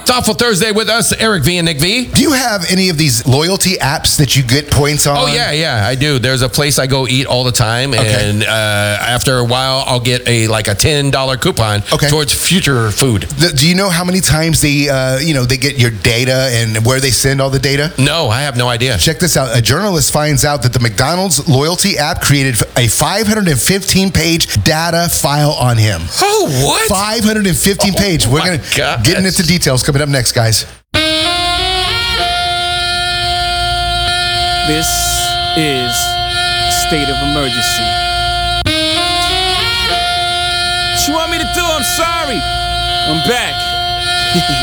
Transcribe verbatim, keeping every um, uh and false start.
Thoughtful Thursday with us, Eric V and Nick V. Do you have any of these loyalty apps that you get points on? Oh, yeah, yeah, I do. There's a place I go eat all the time, Okay. and uh, after a while, I'll get a like a ten dollar coupon Okay. towards future food. The- do you know how many times they, uh, you know, they get your data and where they send all the data? No, I have no idea. Check this out. A journalist finds out that the McDonald's loyalty app created a five hundred fifteen page data file on him. Oh, what? five hundred fifteen Oh, page. We're my going to gosh. get into details coming up next, guys. This is state of emergency. What you want me to do? I'm sorry. I'm back.